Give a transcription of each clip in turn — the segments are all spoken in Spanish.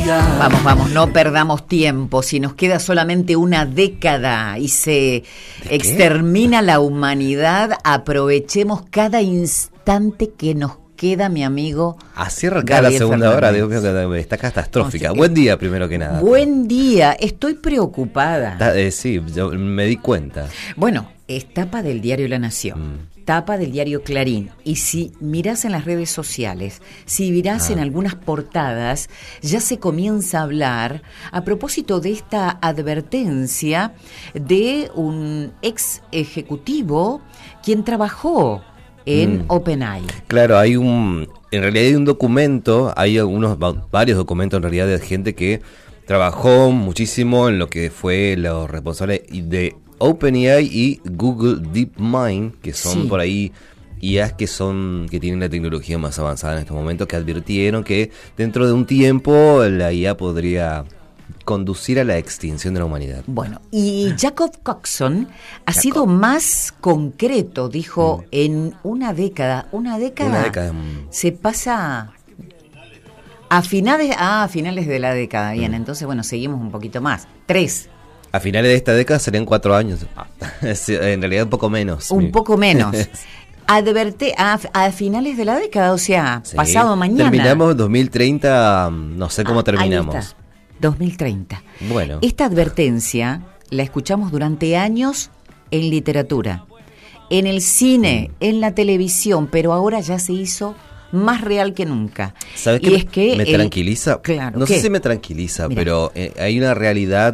Vamos, no perdamos tiempo. Si nos queda solamente una década y se extermina la humanidad, aprovechemos cada instante que nos queda, mi amigo. Así arranca la segunda hora, Dios mío, está catastrófica. No sé, buen día, primero que nada. Buen día, estoy preocupada. Sí, yo me di cuenta. Bueno, es tapa del diario La Nación. Tapa del diario Clarín, y si mirás en las redes sociales, si mirás en algunas portadas, ya se comienza a hablar a propósito de esta advertencia de un ex ejecutivo quien trabajó en OpenAI. Claro, en realidad hay un documento, hay varios documentos en realidad de gente que trabajó muchísimo en lo que fue los responsables de OpenAI y Google DeepMind, que son por ahí IAs que tienen la tecnología más avanzada en estos momentos, que advirtieron que dentro de un tiempo la IA podría conducir a la extinción de la humanidad. Bueno, y Jacob Coxon ha sido más concreto, dijo, en una década se pasa a finales de la década. Bien, entonces, bueno, seguimos un poquito más. 3. A finales de esta década serían 4 años. En realidad un poco menos. Un poco menos. A finales de la década, o sea, pasado mañana. Terminamos 2030, no sé cómo terminamos. Ahí está, 2030. Bueno. Esta advertencia la escuchamos durante años en literatura, en el cine, en la televisión, pero ahora ya se hizo más real que nunca. ¿Sabes qué me tranquiliza? Claro, no sé si me tranquiliza, pero hay una realidad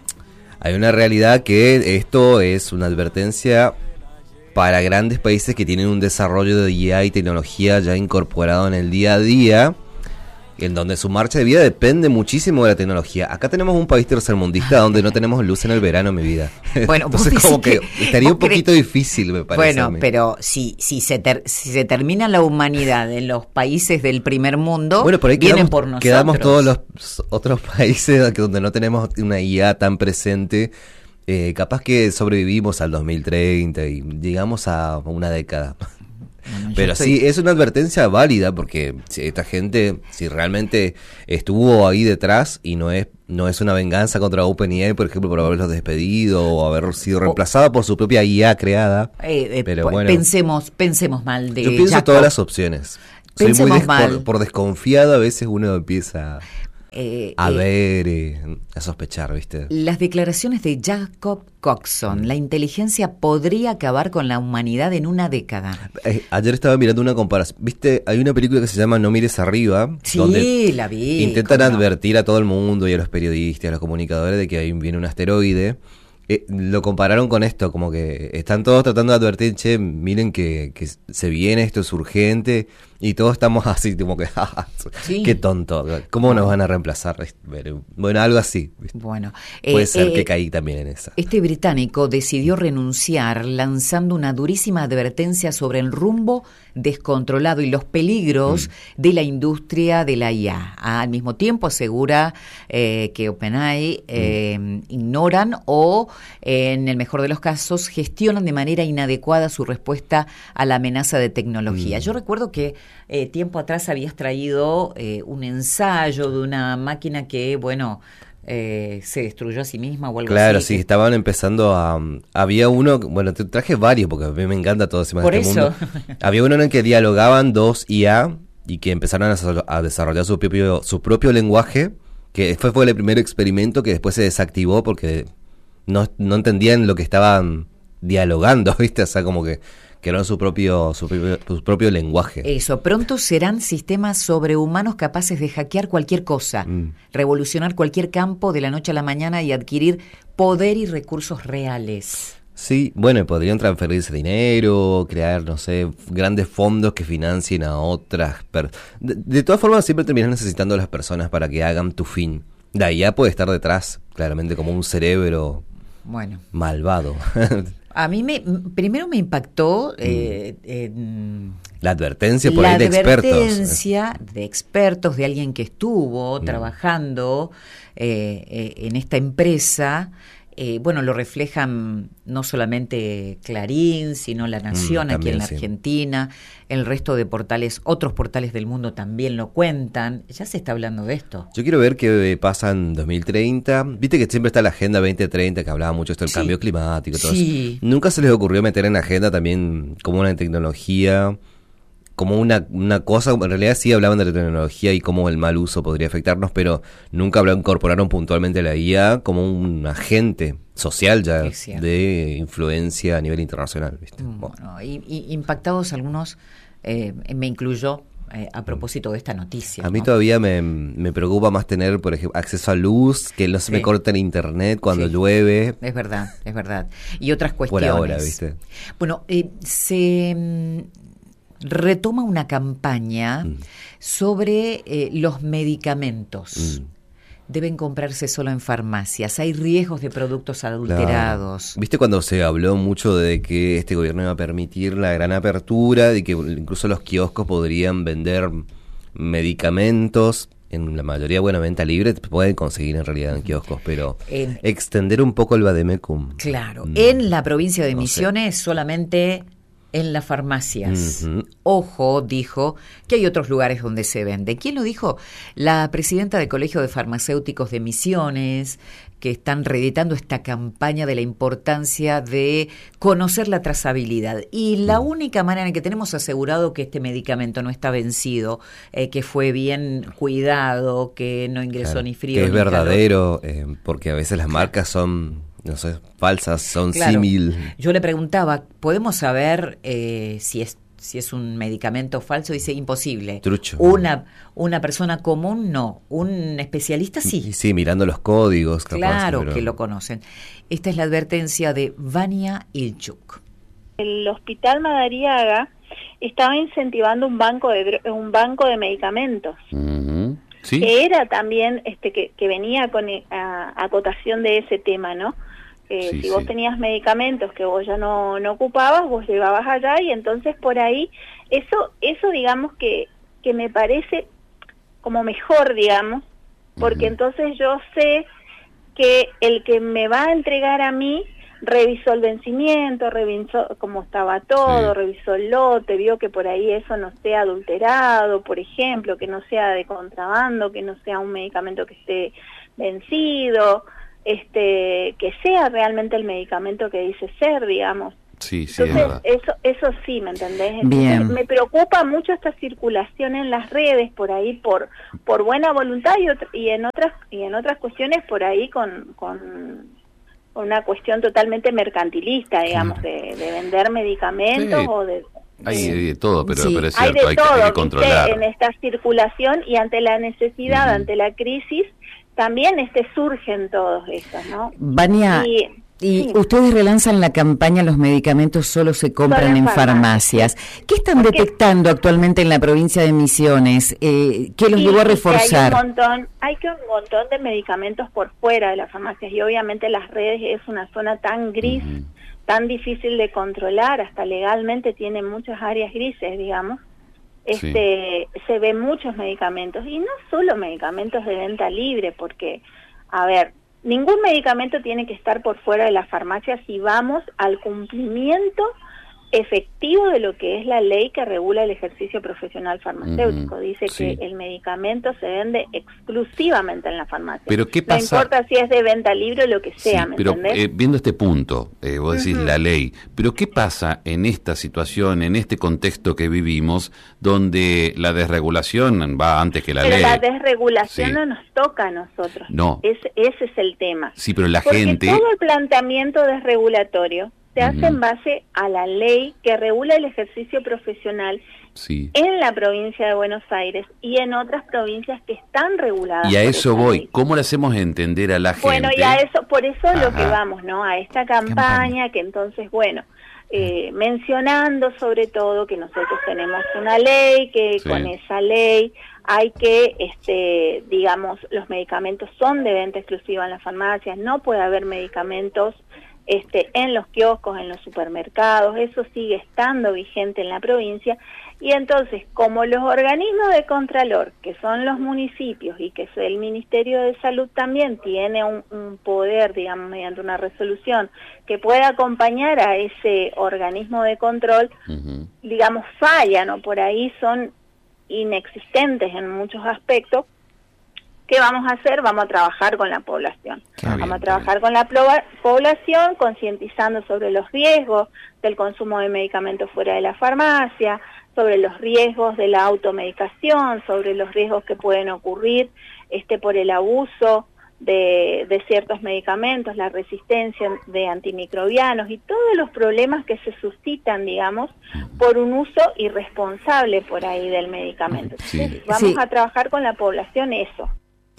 que esto es una advertencia para grandes países que tienen un desarrollo de IA y tecnología ya incorporado en el día a día, en donde su marcha de vida depende muchísimo de la tecnología. Acá tenemos un país tercermundista donde no tenemos luz en el verano, mi vida. Bueno, entonces como que estaría un poquito difícil, me parece. Bueno, pero si se termina la humanidad en los países del primer mundo, bueno, por ahí vienen por nosotros. Quedamos todos los otros países donde no tenemos una IA tan presente. Capaz que sobrevivimos al 2030 y llegamos a una década. Bueno, pero sí, es una advertencia válida porque si esta gente, si realmente estuvo ahí detrás y no es una venganza contra OpenAI, por ejemplo, por haberlos despedido o haber sido reemplazada por su propia IA creada. Pero bueno, pensemos mal de yo pienso Jacob. Todas las opciones. Soy muy por desconfiado, a veces uno empieza a sospechar, ¿viste? Las declaraciones de Jacob Coxon, la inteligencia podría acabar con la humanidad en una década. Ayer estaba mirando una comparación, ¿viste? Hay una película que se llama No mires arriba. Sí, donde la vi. Intentan advertir a todo el mundo y a los periodistas, a los comunicadores de que ahí viene un asteroide. Lo compararon con esto, como que están todos tratando de advertir, che, miren que se viene, esto es urgente, y todos estamos así, como que, qué tonto, ¿cómo nos van a reemplazar? Bueno, algo así. ¿Viste? Bueno, puede ser que caí también en esa. Este británico decidió renunciar lanzando una durísima advertencia sobre el rumbo descontrolado y los peligros de la industria de la IA. Al mismo tiempo asegura que OpenAI ignoran o, en el mejor de los casos, gestionan de manera inadecuada su respuesta a la amenaza de tecnología. Yo recuerdo que tiempo atrás habías traído un ensayo de una máquina que, bueno, se destruyó a sí misma o algo así. Claro, sí, estaban empezando había uno, bueno, te traje varios porque a mí me encanta todo ese mundo. Había uno en el que dialogaban dos IA y que empezaron a desarrollar su propio lenguaje, que fue el primer experimento que después se desactivó porque no entendían lo que estaban dialogando, ¿viste? O sea, como que era su propio lenguaje. Eso, pronto serán sistemas sobrehumanos capaces de hackear cualquier cosa, revolucionar cualquier campo de la noche a la mañana y adquirir poder y recursos reales. Sí, bueno, podrían transferirse dinero, crear, no sé, grandes fondos que financien a otras de todas formas, siempre terminas necesitando a las personas para que hagan tu fin. La IA puede estar detrás, claramente, como un cerebro malvado. A mí primero me impactó la advertencia por ahí de expertos. La advertencia de expertos, de alguien que estuvo trabajando en esta empresa bueno, lo reflejan no solamente Clarín, sino La Nación aquí en la Argentina, el resto de portales, otros portales del mundo también lo cuentan. Ya se está hablando de esto. Yo quiero ver qué pasa en 2030. Viste que siempre está la Agenda 2030, que hablaba mucho esto del cambio climático y todo eso. ¿Nunca se les ocurrió meter en la agenda también como una tecnología, como una cosa? En realidad sí hablaban de la tecnología y cómo el mal uso podría afectarnos, pero nunca incorporaron puntualmente la IA como un agente social ya de influencia a nivel internacional, ¿viste? Bueno, impactados algunos, me incluyo, a propósito de esta noticia. A mí todavía me preocupa más tener, por ejemplo, acceso a luz, que no se me corte el internet cuando llueve. Es verdad. Y otras cuestiones. Por ahora, ¿viste? Bueno, se retoma una campaña sobre los medicamentos. Deben comprarse solo en farmacias. Hay riesgos de productos adulterados. Claro. ¿Viste cuando se habló mucho de que este gobierno iba a permitir la gran apertura, de que incluso los kioscos podrían vender medicamentos? En la mayoría, bueno, venta libre, pueden conseguir en realidad en kioscos, pero extender un poco el vademecum. Claro, en la provincia de Misiones solamente en las farmacias. Ojo, dijo que hay otros lugares donde se vende. ¿Quién lo dijo? La presidenta del Colegio de Farmacéuticos de Misiones, que están reeditando esta campaña de la importancia de conocer la trazabilidad. Y la única manera en que tenemos asegurado que este medicamento no está vencido, que fue bien cuidado, que no ingresó ni frío, que es ni verdadero, porque a veces las marcas son, no sé, falsas, son símil. Yo le preguntaba, ¿podemos saber si es un medicamento falso? Dice, imposible. Trucho. Una persona común, no. Un especialista, sí. Sí, mirando los códigos. Capaz, claro que lo conocen. Esta es la advertencia de Vania Ilchuk. El Hospital Madariaga estaba incentivando un banco de medicamentos. ¿Sí? Que era también que venía con acotación de ese tema, ¿no? Si vos tenías medicamentos que vos ya no ocupabas, vos llevabas allá, y entonces por ahí eso digamos que me parece como mejor, digamos, porque entonces yo sé que el que me va a entregar a mí revisó el vencimiento, revisó cómo estaba todo, revisó el lote, vio que por ahí eso no sea adulterado, por ejemplo, que no sea de contrabando, que no sea un medicamento que esté vencido, que sea realmente el medicamento que dice ser, digamos. Sí, entonces, eso sí, ¿me entendés? Bien. Me preocupa mucho esta circulación en las redes por ahí por buena voluntad y en otras cuestiones por ahí con una cuestión totalmente mercantilista, digamos, de vender medicamentos o de... Hay de todo, pero es cierto, hay que controlar. En esta circulación y ante la necesidad, ante la crisis, también surgen todos estos, ¿no? Vania, y ustedes relanzan la campaña Los medicamentos solo se compran en farmacias. ¿Qué están detectando actualmente en la provincia de Misiones? ¿Qué los llevó a reforzar? Hay un montón de medicamentos por fuera de las farmacias, y obviamente las redes es una zona tan gris, tan difícil de controlar, hasta legalmente tiene muchas áreas grises, digamos. Se ven muchos medicamentos, y no solo medicamentos de venta libre, porque, a ver, ningún medicamento tiene que estar por fuera de la farmacia si vamos al cumplimiento efectivo de lo que es la ley que regula el ejercicio profesional farmacéutico. Dice que el medicamento se vende exclusivamente en la farmacia. Pero ¿qué pasa? No importa si es de venta libre o lo que sea, ¿me pero entendés? Viendo este punto, vos decís la ley, pero ¿qué pasa en esta situación, en este contexto que vivimos, donde la desregulación va antes que la ley? Pero la desregulación no nos toca a nosotros. No. Ese es el tema. Sí, pero la Porque gente... todo el planteamiento desregulatorio se hace en base a la ley que regula el ejercicio profesional en la provincia de Buenos Aires y en otras provincias que están reguladas. Y a eso voy. ¿Cómo le hacemos entender a la gente? Bueno, y a eso, por eso lo que vamos, ¿no? A esta campaña que entonces, bueno, mencionando sobre todo que nosotros tenemos una ley, que con esa ley hay que, digamos, los medicamentos son de venta exclusiva en las farmacias, no puede haber medicamentos en los kioscos, en los supermercados, eso sigue estando vigente en la provincia, y entonces, como los organismos de Contralor, que son los municipios y que el Ministerio de Salud también tiene un poder, digamos, mediante una resolución, que puede acompañar a ese organismo de control, digamos, fallan o por ahí son inexistentes en muchos aspectos. ¿Qué vamos a hacer? Vamos a trabajar con la población. Vamos a trabajar con la población, concientizando sobre los riesgos del consumo de medicamentos fuera de la farmacia, sobre los riesgos de la automedicación, sobre los riesgos que pueden ocurrir por el abuso de ciertos medicamentos, la resistencia de antimicrobianos y todos los problemas que se suscitan, digamos, por un uso irresponsable por ahí del medicamento. Entonces, vamos a trabajar con la población eso.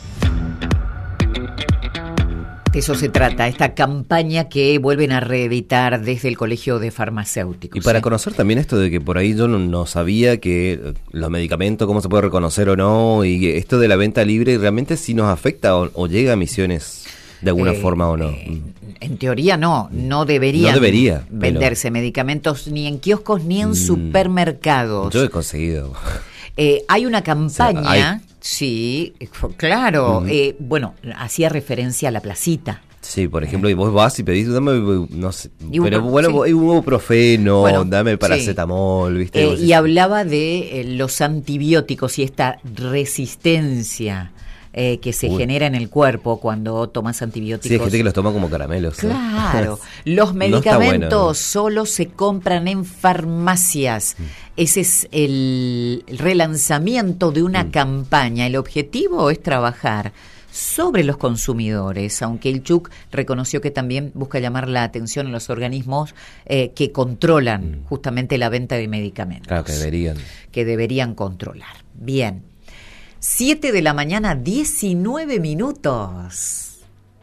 De eso se trata, esta campaña que vuelven a reeditar desde el Colegio de Farmacéuticos. Y para conocer también esto de que por ahí yo no sabía que los medicamentos, cómo se puede reconocer o no, y esto de la venta libre realmente sí nos afecta o llega a Misiones de alguna forma o no. En teoría no debería venderse medicamentos ni en kioscos ni en supermercados. Yo he conseguido. Hay una campaña... Sí, claro. Bueno, hacía referencia a la placita. Sí, por ejemplo, y vos vas y pedís, dame, no sé, pero bueno, hay un ibuprofeno, dame paracetamol, ¿viste? Y hablaba de los antibióticos y esta resistencia que se genera en el cuerpo cuando tomas antibióticos. Sí, hay gente que los toma como caramelos. Claro, los medicamentos solo se compran en farmacias. Ese es el relanzamiento de una campaña. El objetivo es trabajar sobre los consumidores, aunque el CHUC reconoció que también busca llamar la atención a los organismos que controlan justamente la venta de medicamentos. Claro, que deberían controlar. Bien. 7 de la mañana, 19 minutos.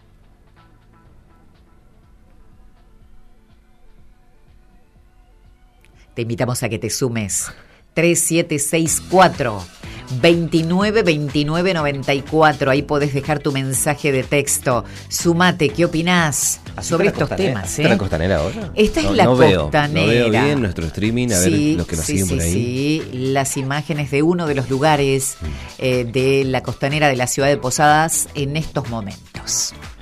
Te invitamos a que te sumes. 3764 292994. Ahí podés dejar tu mensaje de texto. Sumate, ¿qué opinás sobre estos temas? ¿Está la costanera ahora? Esta es la costanera. No veo bien nuestro streaming, a ver los que nos siguen por ahí. Sí, las imágenes de uno de los lugares de la costanera de la ciudad de Posadas en estos momentos.